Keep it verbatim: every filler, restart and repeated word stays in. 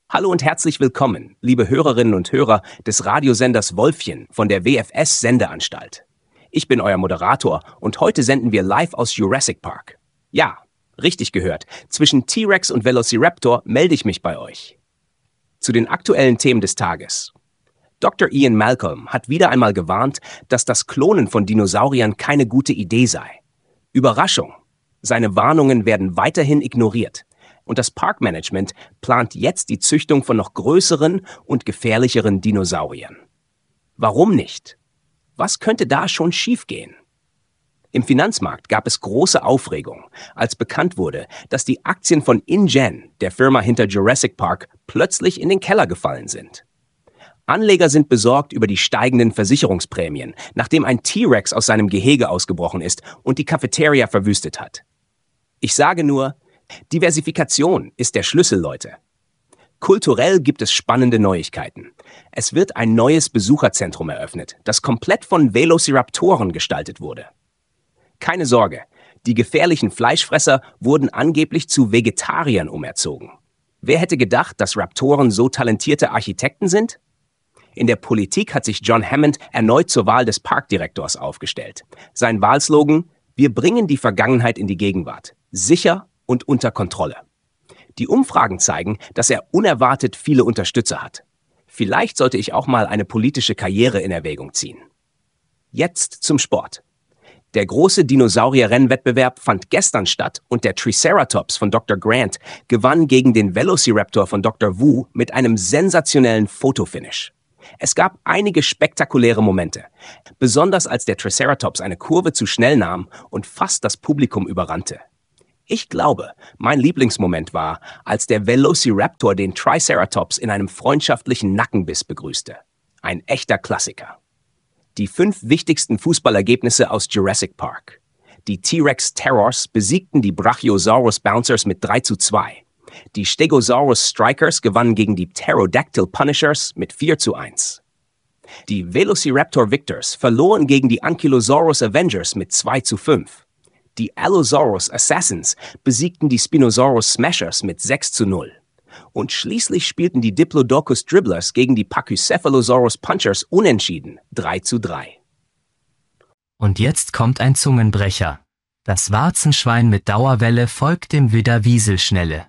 Hallo und herzlich willkommen, liebe Hörerinnen und Hörer des Radiosenders Wolfchen von der W F S-Sendeanstalt. Ich bin euer Moderator und heute senden wir live aus Jurassic Park. Ja, richtig gehört, zwischen T-Rex und Velociraptor melde ich mich bei euch. Zu den aktuellen Themen des Tages. Doktor Ian Malcolm hat wieder einmal gewarnt, dass das Klonen von Dinosauriern keine gute Idee sei. Überraschung! Seine Warnungen werden weiterhin ignoriert. Und das Parkmanagement plant jetzt die Züchtung von noch größeren und gefährlicheren Dinosauriern. Warum nicht? Was könnte da schon schiefgehen? Im Finanzmarkt gab es große Aufregung, als bekannt wurde, dass die Aktien von InGen, der Firma hinter Jurassic Park, plötzlich in den Keller gefallen sind. Anleger sind besorgt über die steigenden Versicherungsprämien, nachdem ein T-Rex aus seinem Gehege ausgebrochen ist und die Cafeteria verwüstet hat. Ich sage nur, Diversifikation ist der Schlüssel, Leute. Kulturell gibt es spannende Neuigkeiten. Es wird ein neues Besucherzentrum eröffnet, das komplett von Velociraptoren gestaltet wurde. Keine Sorge, die gefährlichen Fleischfresser wurden angeblich zu Vegetariern umerzogen. Wer hätte gedacht, dass Raptoren so talentierte Architekten sind? In der Politik hat sich John Hammond erneut zur Wahl des Parkdirektors aufgestellt. Sein Wahlslogan: Wir bringen die Vergangenheit in die Gegenwart. Sicher und unter Kontrolle. Die Umfragen zeigen, dass er unerwartet viele Unterstützer hat. Vielleicht sollte ich auch mal eine politische Karriere in Erwägung ziehen. Jetzt zum Sport. Der große Dinosaurier-Rennwettbewerb fand gestern statt und der Triceratops von Doktor Grant gewann gegen den Velociraptor von Doktor Wu mit einem sensationellen Fotofinish. Es gab einige spektakuläre Momente, besonders als der Triceratops eine Kurve zu schnell nahm und fast das Publikum überrannte. Ich glaube, mein Lieblingsmoment war, als der Velociraptor den Triceratops in einem freundschaftlichen Nackenbiss begrüßte. Ein echter Klassiker. Die fünf wichtigsten Fußballergebnisse aus Jurassic Park. Die T-Rex Terrors besiegten die Brachiosaurus Bouncers mit drei zu zwei. Die Stegosaurus Strikers gewannen gegen die Pterodactyl Punishers mit vier zu eins. Die Velociraptor Victors verloren gegen die Ankylosaurus Avengers mit zwei zu fünf. Die Allosaurus Assassins besiegten die Spinosaurus Smashers mit sechs zu null. Und schließlich spielten die Diplodocus Dribblers gegen die Pachycephalosaurus Punchers unentschieden, drei zu drei. Und jetzt kommt ein Zungenbrecher. Das Warzenschwein mit Dauerwelle folgt dem Widder Wieselschnelle.